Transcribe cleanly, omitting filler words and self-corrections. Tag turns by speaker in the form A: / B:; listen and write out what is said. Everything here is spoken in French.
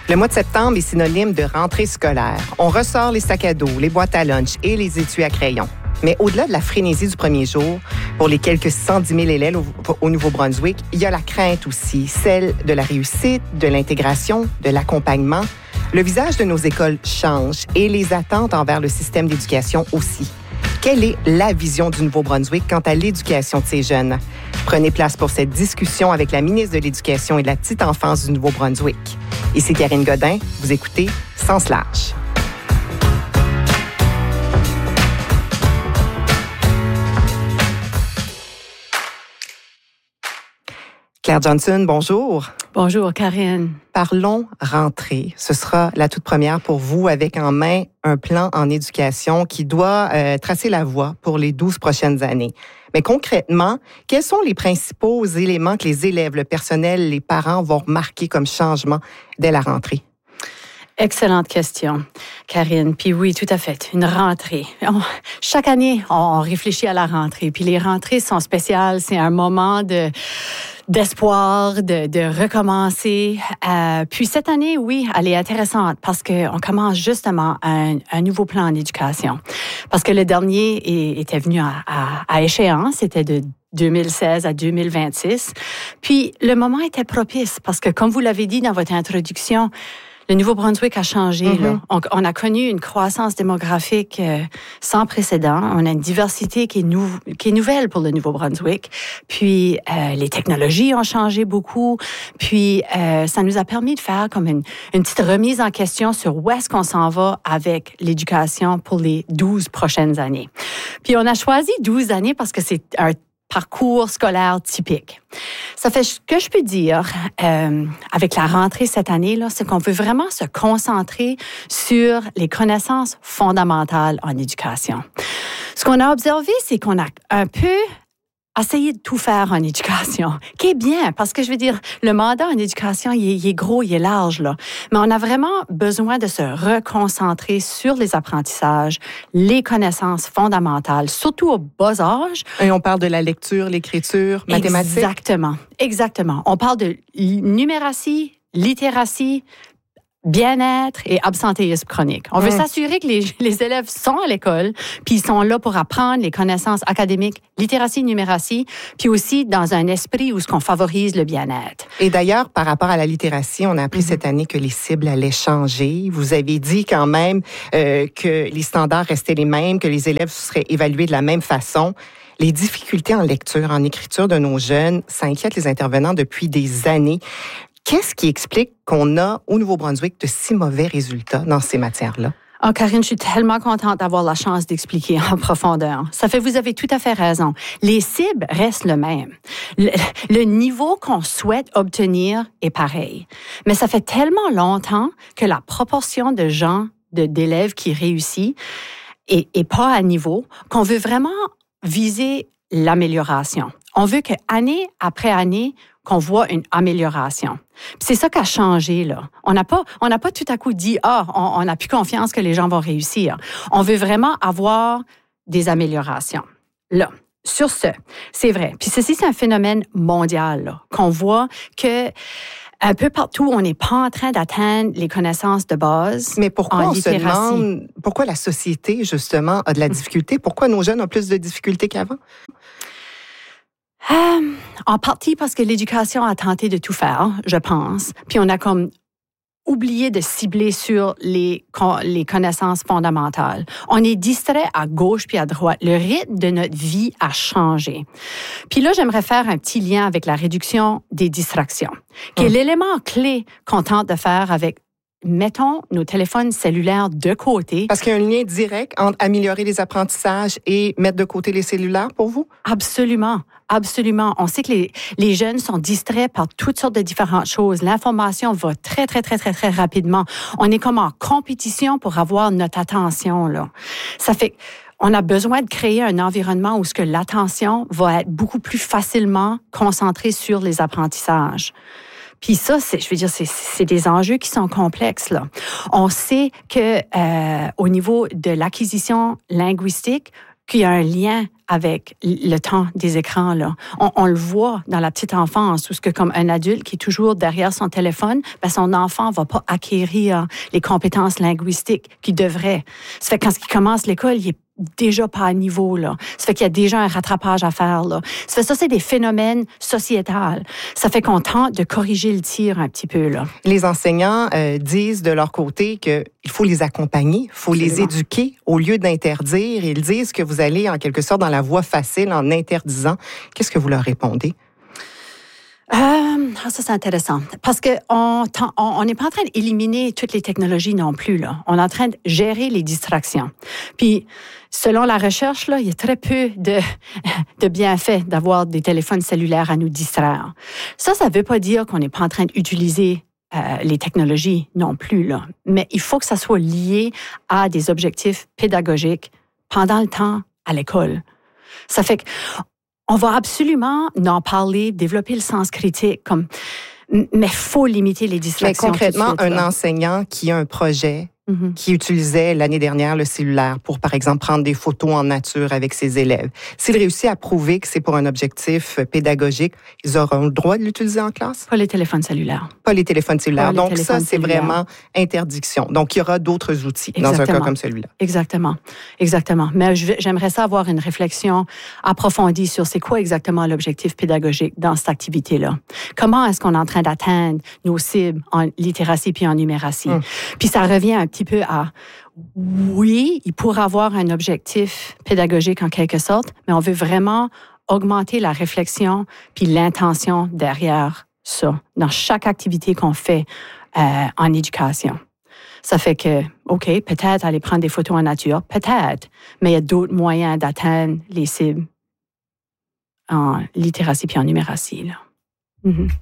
A: Le mois de septembre est synonyme de rentrée scolaire. On ressort les sacs à dos, les boîtes à lunch et les étuis à crayon. Mais au-delà de la frénésie du premier jour, pour les quelques 110 000 élèves au Nouveau-Brunswick, il y a la crainte aussi, celle de la réussite, de l'intégration, de l'accompagnement. Le visage de nos écoles change et les attentes envers le système d'éducation aussi. Quelle est la vision du Nouveau-Brunswick quant à l'éducation de ces jeunes? Prenez place pour cette discussion avec la ministre de l'Éducation et de la petite enfance du Nouveau-Brunswick. Ici Karine Godin, vous écoutez Sens large. Claire Johnson, bonjour.
B: Bonjour, Karine.
A: Parlons rentrée. Ce sera la toute première pour vous avec en main un plan en éducation qui doit tracer la voie pour les 12 prochaines années. Mais concrètement, quels sont les principaux éléments que les élèves, le personnel, les parents vont remarquer comme changement dès la rentrée?
B: Excellente question, Karine. Puis oui, tout à fait, une rentrée. Chaque année, on réfléchit à la rentrée. Puis les rentrées sont spéciales. C'est un moment d'espoir, de recommencer. Puis cette année, oui, elle est intéressante parce qu'on commence justement un nouveau plan en éducation. Parce que le dernier était venu à échéance, c'était de 2016 à 2026. Puis le moment était propice parce que, comme vous l'avez dit dans votre introduction, le Nouveau-Brunswick a changé. Là. On a connu une croissance démographique sans précédent. On a une diversité qui est nouvelle pour le Nouveau-Brunswick. Puis, les technologies ont changé beaucoup. Puis, ça nous a permis de faire comme une petite remise en question sur où est-ce qu'on s'en va avec l'éducation pour les 12 prochaines années. Puis, on a choisi 12 années parce que c'est un parcours scolaire typique. Ça fait ce que je peux dire avec la rentrée cette année, là, c'est qu'on veut vraiment se concentrer sur les connaissances fondamentales en éducation. Ce qu'on a observé, c'est qu'on a un peu essayé de tout faire en éducation, qui est bien, parce que je veux dire, le mandat en éducation, il est gros, il est large, là. Mais on a vraiment besoin de se reconcentrer sur les apprentissages, les connaissances fondamentales, surtout au bas âge.
A: Et on parle de la lecture, l'écriture, mathématiques.
B: Exactement. On parle de numératie, littératie, bien-être et absentéisme chronique. On veut s'assurer que les élèves sont à l'école, puis ils sont là pour apprendre les connaissances académiques, littératie, numératie, puis aussi dans un esprit où ce qu'on favorise le bien-être.
A: Et d'ailleurs, par rapport à la littératie, on a appris cette année que les cibles allaient changer. Vous avez dit quand même que les standards restaient les mêmes, que les élèves seraient évalués de la même façon. Les difficultés en lecture, en écriture de nos jeunes, ça inquiète les intervenants depuis des années. Qu'est-ce qui explique qu'on a au Nouveau-Brunswick de si mauvais résultats dans ces matières-là?
B: Oh, Karine, je suis tellement contente d'avoir la chance d'expliquer en profondeur. Vous avez tout à fait raison. Les cibles restent le même. Le niveau qu'on souhaite obtenir est pareil. Mais ça fait tellement longtemps que la proportion de d'élèves qui réussissent est pas à niveau qu'on veut vraiment viser l'amélioration. On veut que année après année, qu'on voit une amélioration. Puis c'est ça qui a changé, là. On n'a pas tout à coup dit, on n'a plus confiance que les gens vont réussir. On veut vraiment avoir des améliorations. Là, sur ce, c'est vrai. Puis ceci, c'est un phénomène mondial, là, qu'on voit que un peu partout, on n'est pas en train d'atteindre les connaissances de base.
A: Mais pourquoi
B: en
A: on
B: littératie.
A: se demande, pourquoi la société, justement, a de la difficulté? Pourquoi nos jeunes ont plus de difficultés qu'avant?
B: En partie parce que l'éducation a tenté de tout faire, je pense. Puis on a comme oublié de cibler sur les connaissances fondamentales. On est distrait à gauche puis à droite. Le rythme de notre vie a changé. Puis là, j'aimerais faire un petit lien avec la réduction des distractions, qui est l'élément clé qu'on tente de faire avec mettons nos téléphones cellulaires de côté.
A: Parce qu'il y a un lien direct entre améliorer les apprentissages et mettre de côté les cellulaires pour vous?
B: Absolument. On sait que les jeunes sont distraits par toutes sortes de différentes choses. L'information va très, très, très, très, très rapidement. On est comme en compétition pour avoir notre attention, là. Ça fait on a besoin de créer un environnement où ce que l'attention va être beaucoup plus facilement concentrée sur les apprentissages. Puis ça, c'est des enjeux qui sont complexes, là. On sait que au niveau de l'acquisition linguistique, qu'il y a un lien avec le temps des écrans, là. On le voit dans la petite enfance, où ce que comme un adulte qui est toujours derrière son téléphone, ben son enfant va pas acquérir les compétences linguistiques qu'il devrait. Ça fait que quand il commence l'école, il est déjà pas à niveau, là. Ça fait qu'il y a déjà un rattrapage à faire, là. Ça fait ça, c'est des phénomènes sociétals. Ça fait qu'on tente de corriger le tir un petit peu, là.
A: Les enseignants disent de leur côté qu'il faut les accompagner, il faut les éduquer au lieu d'interdire. Ils disent que vous allez en quelque sorte dans la voie facile en interdisant. Qu'est-ce que vous leur répondez?
B: Ça, c'est intéressant. Parce qu'on n'est pas en train d'éliminer toutes les technologies non plus, là. On est en train de gérer les distractions. Puis, selon la recherche, là, il y a très peu de bienfaits d'avoir des téléphones cellulaires à nous distraire. Ça ne veut pas dire qu'on n'est pas en train d'utiliser les technologies non plus, là. Mais il faut que ça soit lié à des objectifs pédagogiques pendant le temps à l'école. Ça fait que on va absolument en parler, développer le sens critique, mais il faut limiter les distractions.
A: Mais concrètement,
B: tout de suite,
A: un enseignant qui a un projet qui utilisait l'année dernière le cellulaire pour, par exemple, prendre des photos en nature avec ses élèves, s'il réussit à prouver que c'est pour un objectif pédagogique, ils auront le droit de l'utiliser en classe?
B: Pas les téléphones cellulaires.
A: Pas les téléphones cellulaires. Donc ça, c'est vraiment interdiction. Donc, il y aura d'autres outils dans un cas comme celui-là.
B: Exactement. Mais j'aimerais ça avoir une réflexion approfondie sur c'est quoi exactement l'objectif pédagogique dans cette activité-là. Comment est-ce qu'on est en train d'atteindre nos cibles en littératie puis en numératie? Puis ça revient un petit peu à, oui, il pourrait avoir un objectif pédagogique en quelque sorte, mais on veut vraiment augmenter la réflexion puis l'intention derrière ça, dans chaque activité qu'on fait en éducation. Ça fait que, OK, peut-être aller prendre des photos en nature, peut-être, mais il y a d'autres moyens d'atteindre les cibles en littératie puis en numératie, là.